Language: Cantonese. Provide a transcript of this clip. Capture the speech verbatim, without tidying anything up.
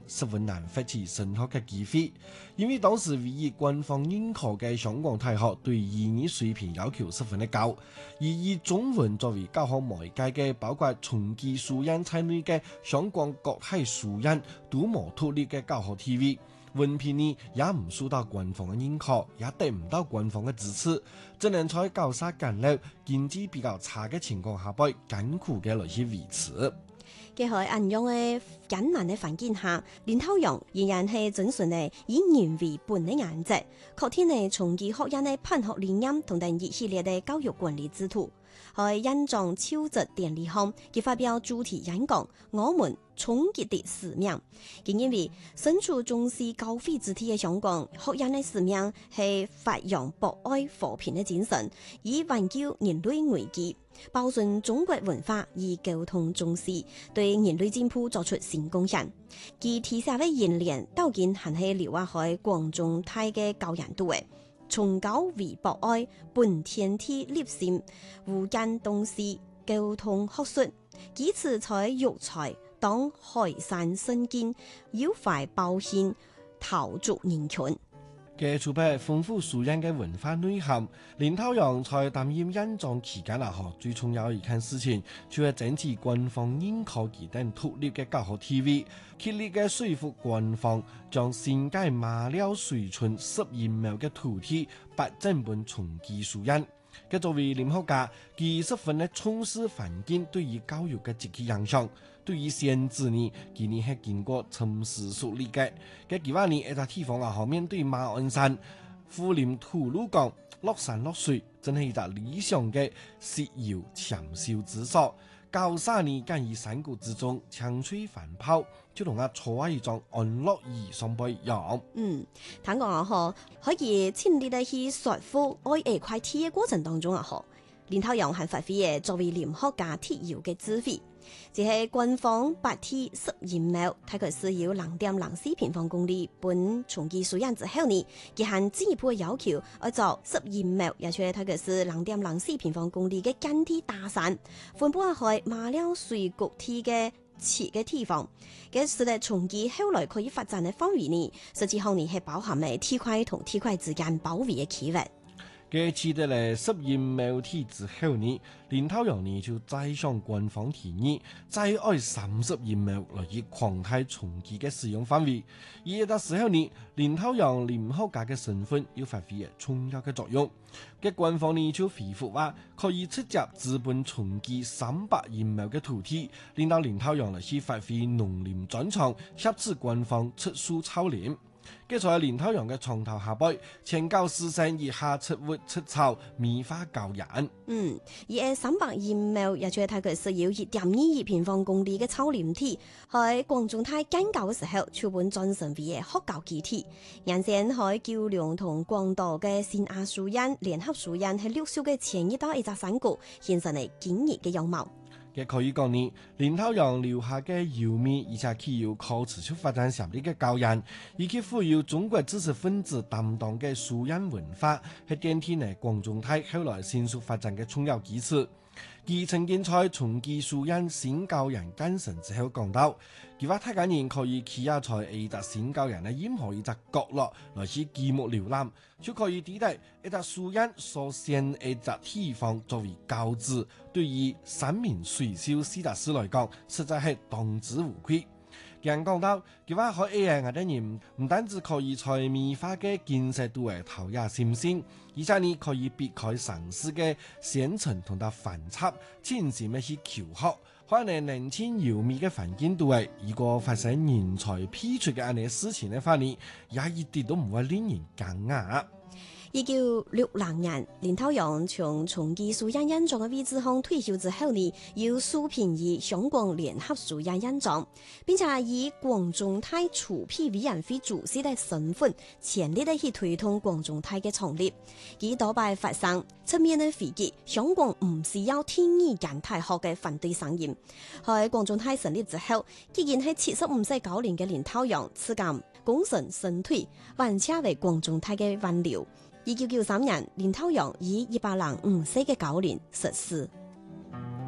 十分難發起升學嘅機會，因為當時唯一官方認可嘅香港大學對英語水平要求十分的高，而以中文作為教學媒介嘅，包括重基書院在內嘅香港國際書院都冇獨立嘅教學 T V。文憑呢也唔受到官方嘅認可，也得唔到官方嘅支持，只能在教師簡陋、經濟比較差嘅情況下，被艱苦嘅來去維持。 喺喺咁樣嘅艱難嘅環境下，林透陽仍然係遵循嘅以人為本嘅原則，確天係重建學院嘅辦學理念同等一系列嘅教育管理制度。喺印狀超值典禮上，佢發表主題演講，我們終極的使命。佢認為身處重視教育之地嘅香港，學院嘅使命係發揚博愛和平嘅精神，以挽救人類危機，保存中國文化，以溝通重視，對人類進步作出新貢獻。佢提下嘅演練，究竟係喺留喺廣中泰嘅教研度嘅。從教為博愛，本天地立心，無間東西，溝通學術，幾次在育才，當海山生根，要懷保險，陶足人群。 嘅儲備豐富書院嘅文化內涵，林透陽在擔任院長期間啊，嗬，最重要一件事情，就係整治官方認可佢等獨立嘅教學 T V， 竭力嘅說服官方將新界馬料水村十二畝嘅土地撥整本重基書院。嘅作為林學家，佢十分嘅重視環境對於教育嘅積極影響。對於先知呢，佢呢係經過深思熟慮嘅。嘅幾萬年一個地方啊，面對馬鞍山、富林吐露港，落山落水，真係一個理想嘅適遊長壽之所。教沙呢，間於山谷之中，青翠繁茂，就同啊坐喺一張安樂椅上邊一樣。 嗯，聽講啊，嗬，可以親歷地去說服愛一塊地嘅過程當中啊，嗬，林透陽係發揮嘅作為林學家鐵遊嘅智慧。只係官方八地十二畝，大概是有兩點零四平方公里。本重基書院之後呢，佢還進一步嘅要求，要做十二畝，也就係大概是兩點零四平方公里嘅間地大山，分布喺馬料水谷地嘅設嘅地方。嘅使得重基後來可以發展嘅範圍呢，實際上呢係包含嘅地塊同地塊之間保衛嘅區域。 嘅取得了十二畝地之後呢，林透陽呢就再向官方提議，再愛三十二畝來以擴大重基嘅使用範圍。而呢個時候呢，林透陽林學家嘅身份要發揮重要嘅作用。嘅官方呢就回復話，可以直接資本重基三百二畝嘅土地，令到林透陽來去發揮農林專長，挾持官方出書草林。嘅在林透陽嘅床頭下背，前教師生以下出活出草，米花教人。 嗯，而三百二畝，也就係大概是有一點二二平方公里嘅草林地，喺廣中泰建教嘅時候，全本轉成為嘅學教基地。原先喺九龍同廣島嘅新亞書院、聯合書院喺六小嘅前一道一隻山谷，形成嚟堅毅嘅樣貌。 嘅可以講呢，林透陽留下嘅優美，而且具有可持續發展潛力嘅教研，以及富有中國知識分子擔當嘅書院文化，係奠定呢廣中泰後來迅速發展嘅重要基礎。佢曾經在重基書院新教研誕生之後講到，佢話大家人可以企下在一笪新教研嘅任何一笪角落來去記目瀏覽，就可以抵達一笪書院所選一笪地方作為教址。對於山明水秀斯達斯來講，實在係當之無愧。人講到，佢話喺 A I 嘅人唔單止可以在美化嘅建設度嚟陶冶心性，而且呢可以避開城市嘅線程同埋繁雜，進行一些求學，可能年輕優美嘅環境度嚟，如果發生人才批出嘅呢啲事情嘅話呢，也一啲都唔會令人驚訝。 一九六零年，林透陽從重基書院院長嘅位置上退休之後呢，要蘇聘以香港聯合書院院長，並且以廣中泰儲備委員會主席嘅身份，全力地去推動廣中泰嘅創立。以多拜發生側面嘅回擊，香港唔需要天意間大學嘅反對聲音。喺廣中泰成立之後，既然係七十五歲高齡嘅林透陽，此間功成身退，完全為廣中泰嘅挽留。一九九三年，林透陽以一百零五歲嘅高齡逝世。